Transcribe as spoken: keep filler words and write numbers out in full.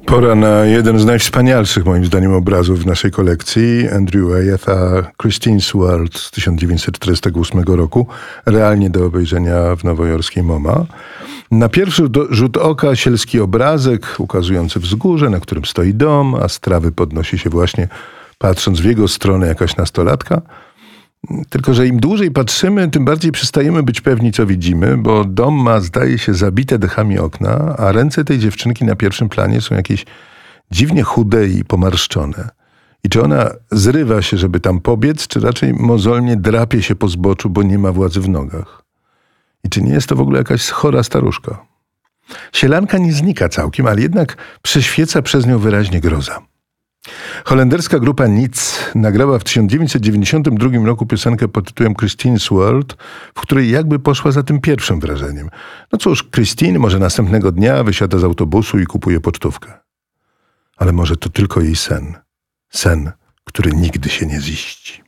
Pora na jeden z najwspanialszych, moim zdaniem, obrazów w naszej kolekcji. Andrew Wyeth, a Christine's World z tysiąc dziewięćset czterdziestego ósmego roku, realnie do obejrzenia w nowojorskiej MoMA. Na pierwszy rzut oka sielski obrazek ukazujący wzgórze, na którym stoi dom, a z trawy podnosi się właśnie, patrząc w jego stronę, jakaś nastolatka. Tylko że im dłużej patrzymy, tym bardziej przestajemy być pewni, co widzimy, bo dom ma, zdaje się, zabite dechami okna, a ręce tej dziewczynki na pierwszym planie są jakieś dziwnie chude i pomarszczone. I czy ona zrywa się, żeby tam pobiec, czy raczej mozolnie drapie się po zboczu, bo nie ma władzy w nogach? I czy nie jest to w ogóle jakaś chora staruszka? Sielanka nie znika całkiem, ale jednak prześwieca przez nią wyraźnie groza. Holenderska grupa Nic nagrała w tysiąc dziewięćset dziewięćdziesiątym drugim roku piosenkę pod tytułem Christine's World, w której jakby poszła za tym pierwszym wrażeniem. No cóż, Christine może następnego dnia wysiada z autobusu i kupuje pocztówkę. Ale może to tylko jej sen. Sen, który nigdy się nie ziści.